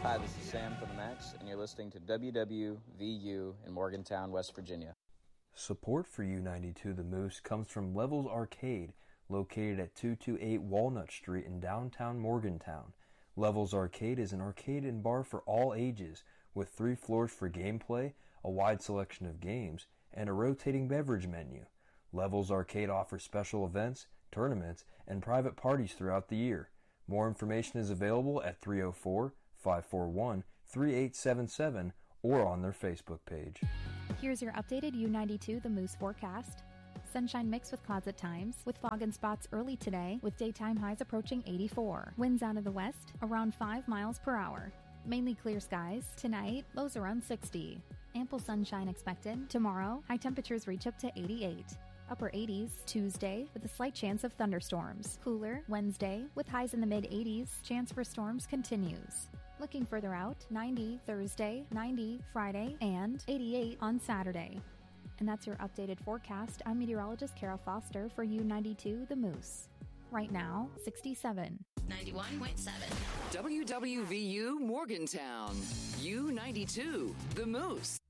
Hi, this is Sam from the Max, and you're listening to WWVU in Morgantown, West Virginia. Support for U92 The Moose comes from Levels Arcade, located at 228 Walnut Street in downtown Morgantown. Levels Arcade is an arcade and bar for all ages, with 3 floors for gameplay, a wide selection of games, and a rotating beverage menu. Levels Arcade offers special events, tournaments, and private parties throughout the year. More information is available at 304-541-3877 or on their Facebook page. Here's your updated U92 The Moose forecast. Sunshine mixed with clouds at times, with fog and spots early today, with daytime highs approaching 84. Winds out of the west, around 5 miles per hour. Mainly clear skies. Tonight, lows around 60. Ample sunshine expected. Tomorrow, high temperatures reach up to 88. Upper 80s Tuesday with a slight chance of thunderstorms. Cooler Wednesday with highs in the mid-80s. Chance for storms continues. Looking further out, 90 Thursday, 90 Friday, and 88 on Saturday. And that's your updated forecast. I'm meteorologist Kara Foster for U92 The Moose. Right now, 67. 91.7. WWVU Morgantown. U92 The Moose.